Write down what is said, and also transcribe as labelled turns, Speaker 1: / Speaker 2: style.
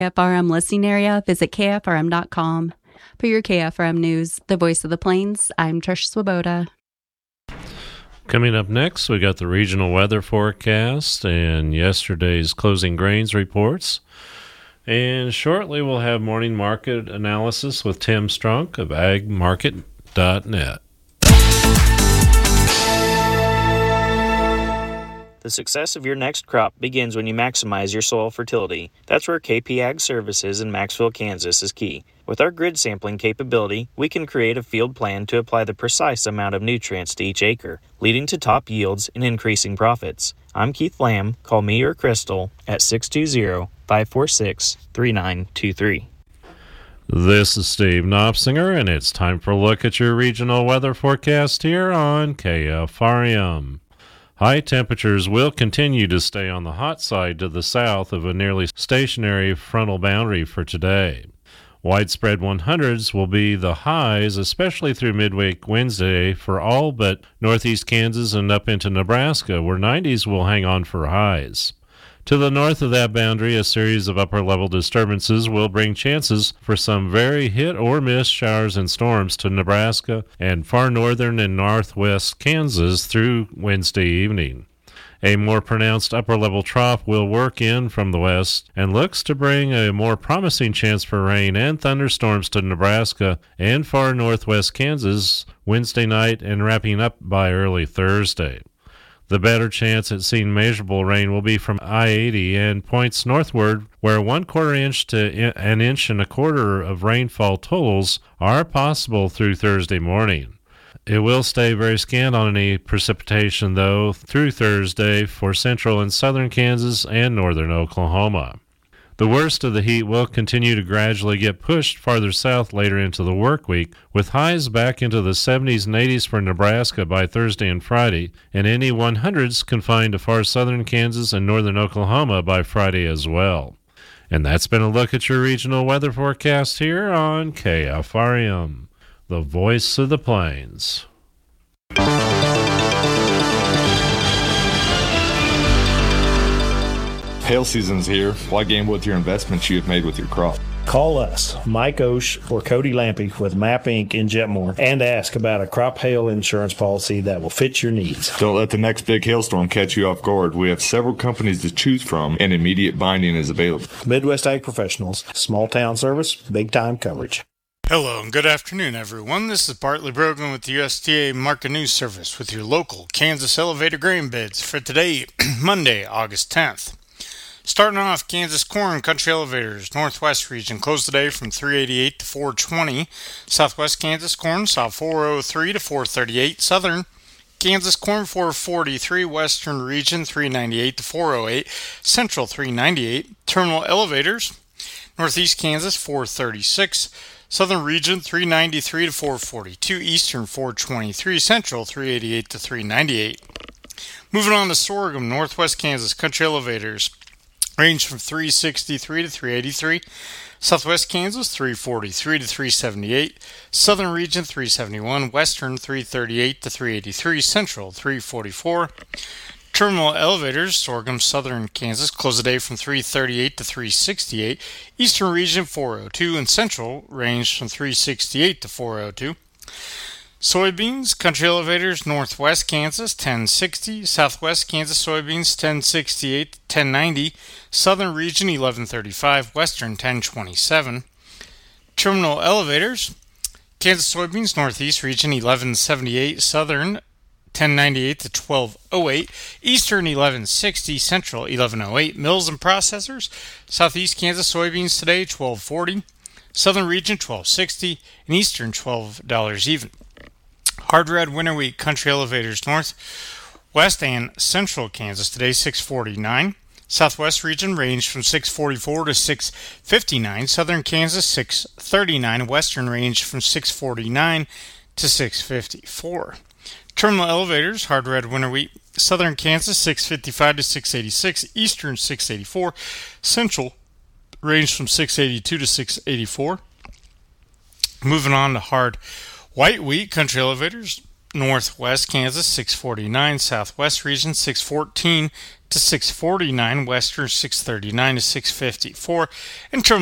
Speaker 1: KFRM listening area, visit KFRM.com. For your KFRM news, the voice of the plains, I'm Trish Swoboda.
Speaker 2: Coming up next, we got the regional weather forecast and yesterday's closing grains reports. And shortly, we'll have morning market analysis with Tim Strunk of agmarket.net.
Speaker 3: The success of your next crop begins when you maximize your soil fertility. That's where KP Ag Services in Maxville, Kansas is key. With our grid sampling capability, we can create a field plan to apply the precise amount of nutrients to each acre, leading to top yields and increasing profits. I'm Keith Lamb. Call me or Crystal at 620-546-3923.
Speaker 2: This is Steve Knopsinger, and it's time for a look at your regional weather forecast here on KFRM. High temperatures will continue to stay on the hot side to the south of a nearly stationary frontal boundary for today. Widespread 100s will be the highs, especially through midweek Wednesday for all but northeast Kansas and up into Nebraska, where 90s will hang on for highs. To the north of that boundary, a series of upper-level disturbances will bring chances for some very hit-or-miss showers and storms to Nebraska and far northern and northwest Kansas through Wednesday evening. A more pronounced upper-level trough will work in from the west and looks to bring a more promising chance for rain and thunderstorms to Nebraska and far northwest Kansas Wednesday night and wrapping up by early Thursday. The better chance at seeing measurable rain will be from I-80 and points northward, where 1/4 inch to an inch and a quarter of rainfall totals are possible through Thursday morning. It will stay very scant on any precipitation, though, through Thursday for central and southern Kansas and northern Oklahoma. The worst of the heat will continue to gradually get pushed farther south later into the work week, with highs back into the 70s and 80s for Nebraska by Thursday and Friday, and any 100s confined to far southern Kansas and northern Oklahoma by Friday as well. And that's been a look at your regional weather forecast here on KFRM, the voice of the plains.
Speaker 4: Hail season's here. Why gamble with your investments you have made with your crop?
Speaker 5: Call us, Mike Osh or Cody Lampy with MAP Inc. in Jetmore, and ask about a crop hail insurance policy that will fit your needs.
Speaker 4: Don't let the next big hailstorm catch you off guard. We have several companies to choose from, and immediate binding is available.
Speaker 5: Midwest Ag Professionals, small town service, big time coverage.
Speaker 6: Hello and good afternoon, everyone. This is Bartley Brogan with the USDA Market News Service with your local Kansas elevator grain bids for today, Monday, August 10th. Starting off, Kansas corn country elevators, northwest region closed today from 388 to 420. Southwest Kansas corn saw 403 to 438. Southern Kansas corn 443. Western region 398 to 408. Central 398. Terminal elevators, northeast Kansas 436. Southern region 393 to 442. Eastern 423. Central 388 to 398. Moving on to sorghum, northwest Kansas country elevators range from 363 to 383. Southwest Kansas 343 to 378. Southern region 371. Western 338 to 383. Central 344. Terminal elevators, sorghum, southern Kansas close the day from 338 to 368. Eastern region 402 and central range from 368 to 402. Soybeans, country elevators, northwest Kansas 1060, southwest Kansas soybeans 1068 to 1090, southern region 1135, western 1027. Terminal elevators, Kansas soybeans, northeast region 1178, southern 1098 to 1208, eastern 1160, central 1108. Mills and processors, southeast Kansas soybeans today 1240, southern region 1260, and eastern $12 even. Hard red winter wheat country elevators north, west, and central Kansas today 649. Southwest region range from 644 to 659. Southern Kansas 639. Western range from 649 to 654. Terminal elevators, hard red winter wheat, southern Kansas 655 to 686. Eastern 684. Central range from 682 to 684. Moving on to hard white wheat country elevators, Northwest Kansas 649, Southwest region 614 to 649, Western 639 to 654, and